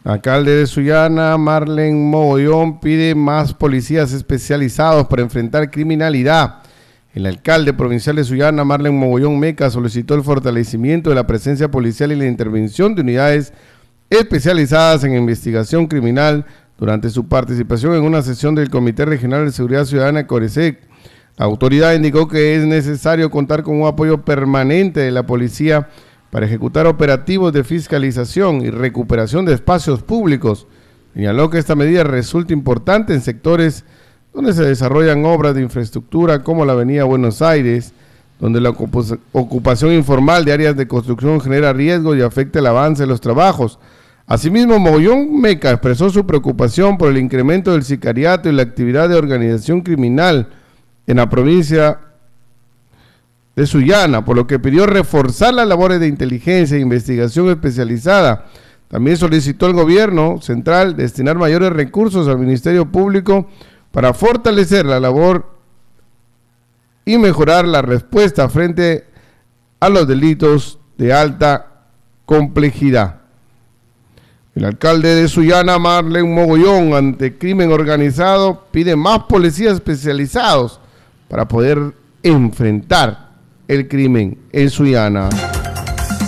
Alcalde de Sullana, Marlen Mogollón, pide más policías especializados para enfrentar criminalidad. El alcalde provincial de Sullana, Marlen Mogollón Meca, solicitó el fortalecimiento de la presencia policial y la intervención de unidades especializadas en investigación criminal durante su participación en una sesión del Comité Regional de Seguridad Ciudadana Coresec. La autoridad indicó que es necesario contar con un apoyo permanente de la policía para ejecutar operativos de fiscalización y recuperación de espacios públicos. Señaló que esta medida resulta importante en sectores donde se desarrollan obras de infraestructura como la avenida Buenos Aires, donde la ocupación informal de áreas de construcción genera riesgo y afecta el avance de los trabajos. Asimismo, Mogollón Meca expresó su preocupación por el incremento del sicariato y la actividad de organización criminal en la provincia de Sullana, por lo que pidió reforzar las labores de inteligencia e investigación especializada. También solicitó al gobierno central destinar mayores recursos al Ministerio Público para fortalecer la labor y mejorar la respuesta frente a los delitos de alta complejidad. El alcalde de Sullana, Marlen Mogollón, ante crimen organizado, pide más policías especializados para poder enfrentar el crimen en Sullana.